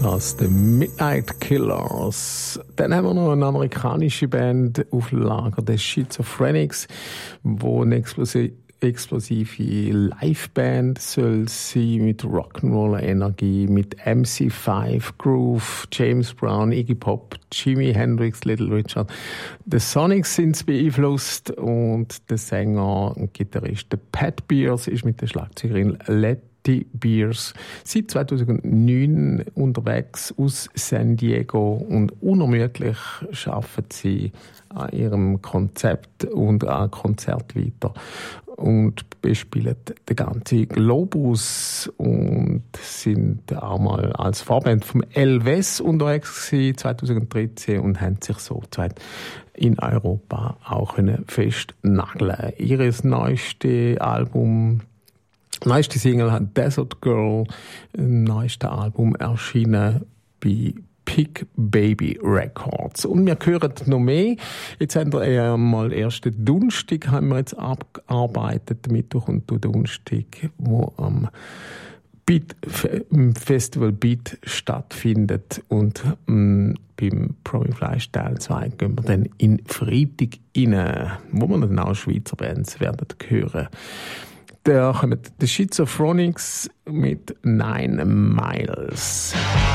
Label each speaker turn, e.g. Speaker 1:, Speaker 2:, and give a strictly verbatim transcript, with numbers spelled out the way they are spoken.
Speaker 1: Das die Midnight Killers. Dann haben wir noch eine amerikanische Band auf Lager, die Schizophrenics, wo eine explosive, explosive Liveband soll sein mit Rock'n'Roll-Energie, mit M C fünf, Groove, James Brown, Iggy Pop, Jimi Hendrix, Little Richard. Die Sonics sind beeinflusst und der Sänger und Gitarrist Pat Beers ist mit der Schlagzeugerin Letty Beers seit zweitausendneun unterwegs aus San Diego und unermüdlich arbeiten sie an ihrem Konzept und an Konzert weiter und bespielen den ganzen Globus und sind auch mal als Vorband vom Elvis unterwegs gewesen, zweitausenddreizehn, und haben sich so in Europa auch festnageln. Ihres neueste Album, neueste Single hat Desert Girl, neueste Album erschienen bei Pick Baby Records. Und wir hören noch mehr. Jetzt haben wir eher mal ersten Donnerstag haben wir jetzt abgearbeitet, Mittwoch und Donnerstag, wo am Beat, im Festival Beat stattfindet. Und ähm, beim Promi Fleisch Teil zwei gehen wir dann in Freitag rein, wo wir dann auch Schweizer Bands werden hören. Da kommen die Schizophrenics mit Nine Miles.